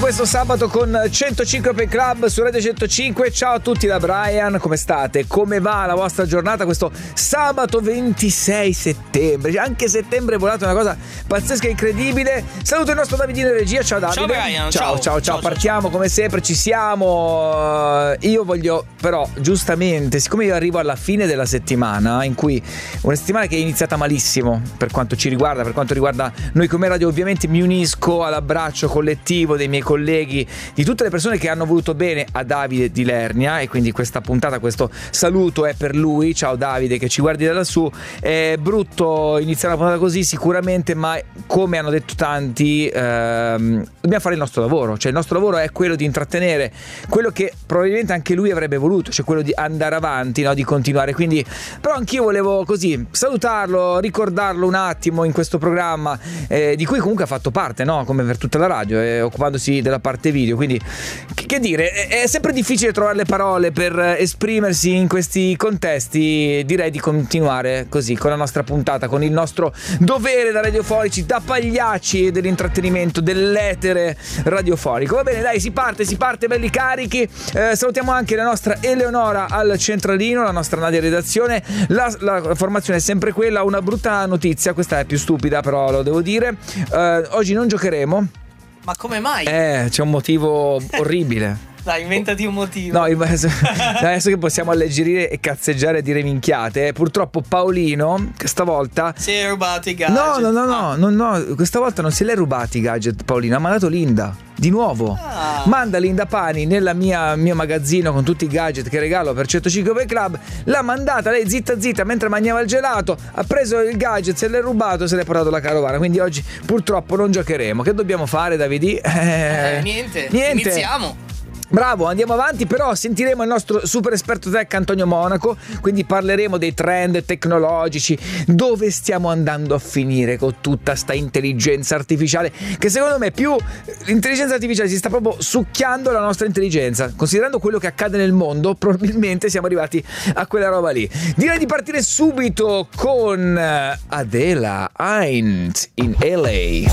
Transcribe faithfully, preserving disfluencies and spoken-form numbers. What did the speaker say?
questo sabato con centocinque Open Club su Radio centocinque. Ciao a tutti da Brian, come state? Come va la vostra giornata questo sabato ventisei settembre? Anche settembre è volato, una cosa pazzesca e incredibile. Saluto il nostro Davidino in regia. Ciao Davide. Ciao Brian. Ciao ciao ciao, ciao. Partiamo ciao. Come sempre, ci siamo. Io voglio però giustamente, siccome io arrivo alla fine della settimana, in cui una settimana che è iniziata malissimo per quanto ci riguarda, per quanto riguarda noi come radio, ovviamente mi unisco all'abbraccio collettivo dei miei colleghi, di tutte le persone che hanno voluto bene a Davide di Lernia, e quindi questa puntata, questo saluto è per lui. Ciao Davide, che ci guardi da lassù. È brutto iniziare una puntata così sicuramente, ma come hanno detto tanti, ehm, dobbiamo fare il nostro lavoro. Cioè il nostro lavoro è quello di intrattenere, quello che probabilmente anche lui avrebbe voluto, cioè quello di andare avanti, no? Di continuare. Quindi però anch'io volevo così salutarlo, ricordarlo un attimo in questo programma, eh, di cui comunque ha fatto parte, no? Come per tutta la radio, eh, occupandosi della parte video. Quindi che, che dire, è, è sempre difficile trovare le parole per esprimersi in questi contesti. Direi di continuare così con la nostra puntata, con il nostro dovere da radiofonici, da pagliacci dell'intrattenimento, dell'etere radiofonico. Va bene, dai, si parte, si parte belli carichi. Eh, salutiamo anche la nostra Eleonora al centralino, la nostra Nadia redazione. La, la formazione è sempre quella. Una brutta notizia, questa è più stupida, però lo devo dire. Eh, oggi non giocheremo. Ma come mai? Eh, c'è un motivo orribile. Dai, inventati un motivo. No, adesso che possiamo alleggerire e cazzeggiare e dire minchiate, purtroppo Paolino stavolta si è rubato i gadget. No, no, no, no, ah. no, no, questa volta non se l'è rubati i gadget Paolino, ha mandato Linda. Di nuovo ah. manda Linda Pani nella mia mio magazzino con tutti i gadget che regalo per centocinque Open Club. L'ha mandata lei zitta zitta mentre mangiava il gelato, ha preso il gadget, se l'è rubato, se l'è portato la carovana. Quindi oggi purtroppo non giocheremo. Che dobbiamo fare, Davide? Eh, eh, niente. niente Iniziamo. Bravo, andiamo avanti, però sentiremo il nostro super esperto tech Antonio Monaco, quindi parleremo dei trend tecnologici, dove stiamo andando a finire con tutta sta intelligenza artificiale, che secondo me più l'intelligenza artificiale si sta proprio succhiando la nostra intelligenza. Considerando quello che accade nel mondo, probabilmente siamo arrivati a quella roba lì. Direi di partire subito con Adela Heinz in L A.